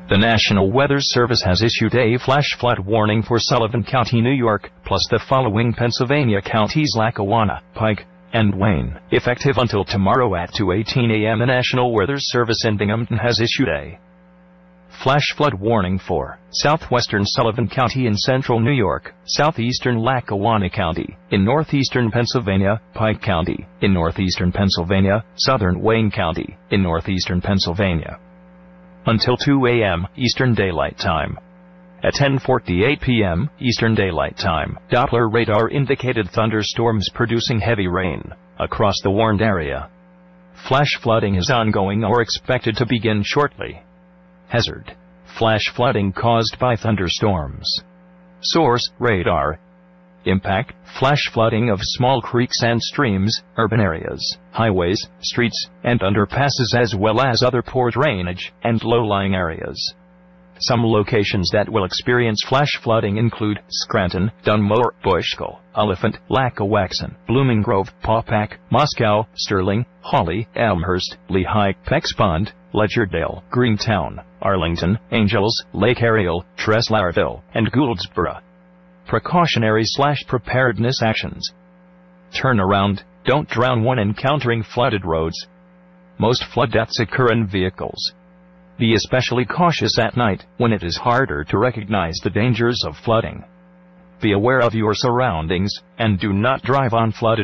The National Weather Service has issued a flash flood warning for Sullivan County, New York, plus the following Pennsylvania counties: Lackawanna, Pike, and Wayne. Effective until tomorrow at 2:18 a.m. The National Weather Service in Binghamton has issued a flash flood warning for southwestern Sullivan County in central New York, southeastern Lackawanna County, in northeastern Pennsylvania, Pike County, in northeastern Pennsylvania, southern Wayne County, in northeastern Pennsylvania. Until 2 a.m. Eastern Daylight Time. At 10:48 p.m. Eastern Daylight Time, Doppler radar indicated thunderstorms producing heavy rain across the warned area. Flash flooding is ongoing or expected to begin shortly. Hazard: flash flooding caused by thunderstorms. Source: radar. Impact: flash flooding of small creeks and streams, urban areas, highways, streets, and underpasses, as well as other poor drainage and low-lying areas. Some locations that will experience flash flooding include Scranton, Dunmore, Bushkill, Oliphant, Lackawaxen, Blooming Grove, Paupack, Moscow, Sterling, Hawley, Elmhurst, Lehigh, Pexpond, Ledgerdale, Greentown, Arlington, Angels, Lake Ariel, Treslarville, and Gouldsboro. Precautionary/preparedness actions. Turn around, don't drown when encountering flooded roads. Most flood deaths occur in vehicles. Be especially cautious at night, when it is harder to recognize the dangers of flooding. Be aware of your surroundings, and do not drive on flooded